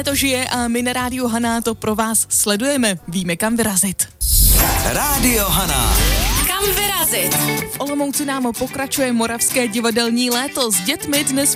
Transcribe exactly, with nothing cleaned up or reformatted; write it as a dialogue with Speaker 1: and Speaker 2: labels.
Speaker 1: léto žije a my na Rádiu Haná to pro vás sledujeme. Víme, kam vyrazit.
Speaker 2: Rádio Haná.
Speaker 3: Kam vyrazit?
Speaker 1: V Olomouci nám pokračuje moravské divadelní léto. S dětmi dnes